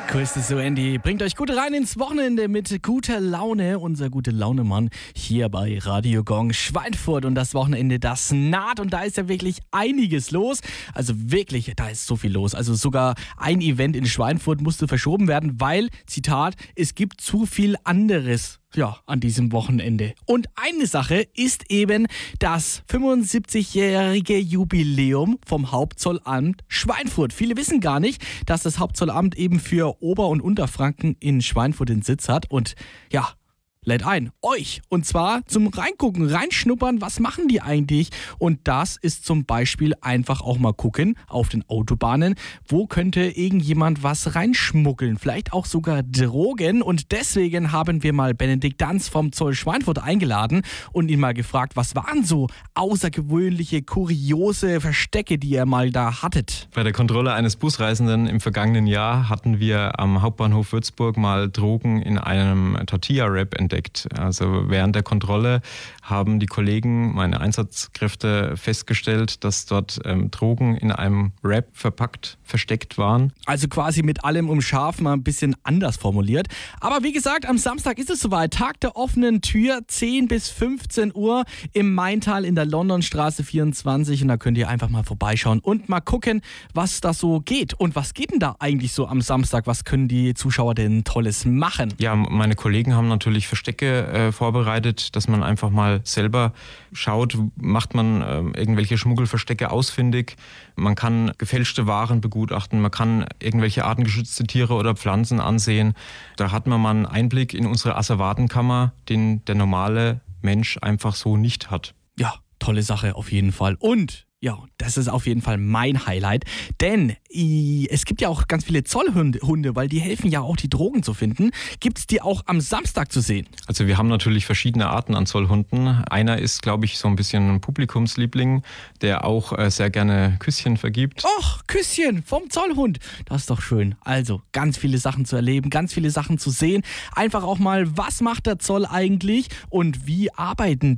Grüß dich, so Andy. Bringt euch gut rein ins Wochenende mit guter Laune. Unser gute Launemann hier bei Radio Gong Schweinfurt. Und das Wochenende, das naht. Und da ist ja wirklich einiges los. Also wirklich, da ist so viel los. Also sogar ein Event in Schweinfurt musste verschoben werden, weil, Zitat, es gibt zu viel anderes. Ja, an diesem Wochenende. Und eine Sache ist eben das 75-jährige Jubiläum vom Hauptzollamt Schweinfurt. Viele wissen gar nicht, dass das Hauptzollamt eben für Ober- und Unterfranken in Schweinfurt den Sitz hat. Und ja, lädt ein, euch. Und zwar zum Reingucken, reinschnuppern, was machen die eigentlich? Und das ist zum Beispiel einfach auch mal gucken auf den Autobahnen, wo könnte irgendjemand was reinschmuggeln, vielleicht auch sogar Drogen. Und deswegen haben wir mal Benedikt Danz vom Zoll Schweinfurt eingeladen und ihn mal gefragt, was waren so außergewöhnliche, kuriose Verstecke, die ihr mal da hattet? Bei der Kontrolle eines Busreisenden im vergangenen Jahr hatten wir am Hauptbahnhof Würzburg mal Drogen in einem Tortilla-Wrap entdeckt. Also während der Kontrolle haben die Kollegen, meine Einsatzkräfte, festgestellt, dass dort Drogen in einem Wrap versteckt waren. Also quasi mit allem umscharf, mal ein bisschen anders formuliert. Aber wie gesagt, am Samstag ist es soweit. Tag der offenen Tür, 10 bis 15 Uhr im Maintal in der Londonstraße 24. Und da könnt ihr einfach mal vorbeischauen und mal gucken, was da so geht. Und was geht denn da eigentlich so am Samstag? Was können die Zuschauer denn Tolles machen? Ja, meine Kollegen haben natürlich Verstecke vorbereitet, dass man einfach mal selber schaut, macht man irgendwelche Schmuggelverstecke ausfindig. Man kann gefälschte Waren begutachten, man kann irgendwelche artengeschützte Tiere oder Pflanzen ansehen. Da hat man mal einen Einblick in unsere Asservatenkammer, den der normale Mensch einfach so nicht hat. Ja, tolle Sache auf jeden Fall. Und ja, das ist auf jeden Fall mein Highlight, denn es gibt ja auch ganz viele Zollhunde, weil die helfen ja auch, die Drogen zu finden. Gibt es die auch am Samstag zu sehen? Also wir haben natürlich verschiedene Arten an Zollhunden. Einer ist, glaube ich, so ein bisschen ein Publikumsliebling, der auch sehr gerne Küsschen vergibt. Och, Küsschen vom Zollhund. Das ist doch schön. Also ganz viele Sachen zu erleben, ganz viele Sachen zu sehen. Einfach auch mal, was macht der Zoll eigentlich und wie arbeiten